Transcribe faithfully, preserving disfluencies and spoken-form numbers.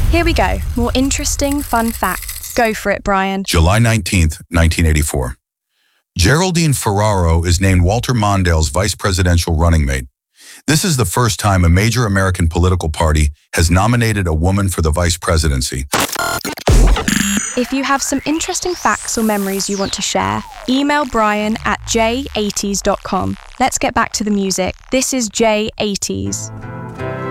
Here we go. More interesting, fun facts. Go for it, Brian. July nineteenth, nineteen eighty-four. Geraldine Ferraro is named Walter Mondale's vice presidential running mate. This is the first time a major American political party has nominated a woman for the vice presidency. If you have some interesting facts or memories you want to share, email Brian at j eighties dot com. Let's get back to the music. This is J eighties.